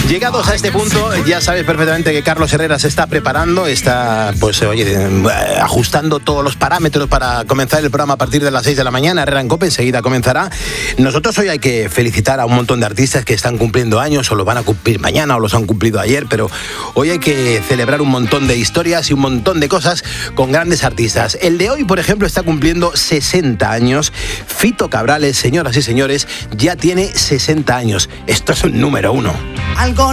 Llegados a este punto, ya sabes perfectamente que Carlos Herrera se está preparando, está ajustando todos los parámetros para comenzar el programa a partir de las 6 de la mañana. Herrera en COPE enseguida comenzará. Nosotros hoy hay que felicitar a un montón de artistas que están cumpliendo años, o los van a cumplir mañana o los han cumplido ayer, pero hoy hay que celebrar un montón de historias y un montón de cosas con grandes artistas. El de hoy, por ejemplo, está cumpliendo 60 años. Fito Cabrales, señoras y señores, ya tiene 60 años. Esto es un número uno. Algo